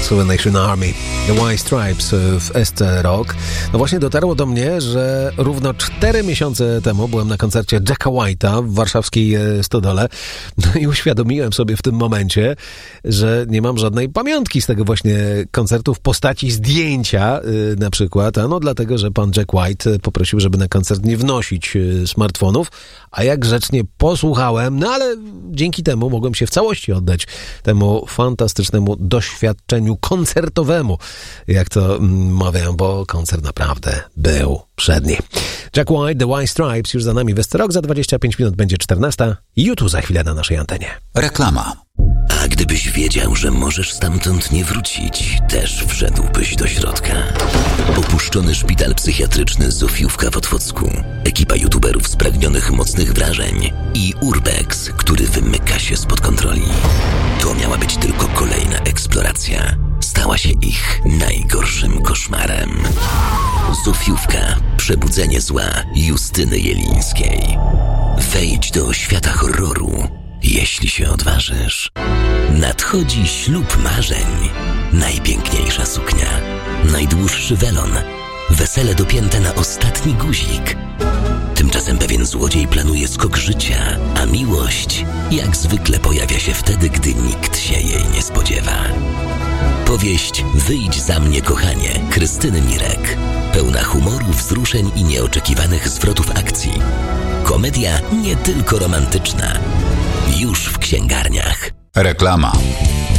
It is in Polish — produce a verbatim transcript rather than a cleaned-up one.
Nation Army, The White Stripes w S C Rock. No właśnie dotarło do mnie, że równo cztery miesiące temu byłem na koncercie Jacka White'a w warszawskiej Stodole. No i uświadomiłem sobie w tym momencie, że nie mam żadnej pamiątki z tego właśnie koncertu w postaci zdjęcia yy, na przykład. Ano dlatego, że pan Jack White poprosił, żeby na koncert nie wnosić yy, smartfonów, a jak grzecznie posłuchałem, no ale dzięki temu mogłem się w całości oddać temu fantastycznemu doświadczeniu koncertowemu, jak to mm, mawiam, bo koncert naprawdę był przedni. Jack White, The White Stripes już za nami. Westerok za dwadzieścia pięć minut będzie czternasta. YouTube za chwilę na naszej antenie. Reklama. A gdybyś wiedział, że możesz stamtąd nie wrócić, też wszedłbyś do środka. Opuszczony szpital psychiatryczny Zofiówka w Otwocku, ekipa youtuberów spragnionych mocnych wrażeń i Urbex, który wymyka się spod kontroli. To miała być tylko kolejna eksploracja. Stała się ich najgorszym koszmarem. Zofiówka. Przebudzenie zła Justyny Jelińskiej. Wejdź do świata horroru, jeśli się odważysz. Nadchodzi ślub marzeń. Najpiękniejsza suknia, najdłuższy welon, wesele dopięte na ostatni guzik. Tymczasem pewien złodziej planuje skok życia, a miłość jak zwykle pojawia się wtedy, gdy nikt się jej nie spodziewa. Powieść Wyjdź za mnie, kochanie, Krystyny Mirek. Pełna humoru, wzruszeń i nieoczekiwanych zwrotów akcji. Komedia nie tylko romantyczna. Już w księgarniach. Reklama.